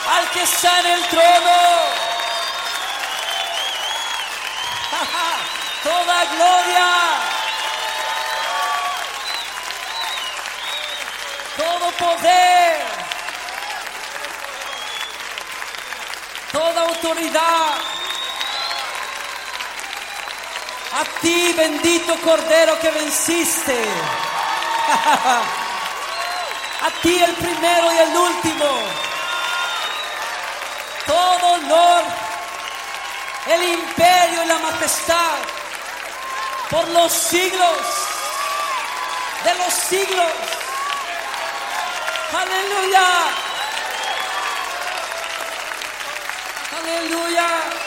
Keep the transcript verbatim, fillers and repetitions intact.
al que está en el trono. Toda gloria, todo poder, toda autoridad, a ti, bendito Cordero que venciste. A ti, el primero y el último. Todo honor, el imperio y la majestad por los siglos de los siglos. Aleluya. Aleluya.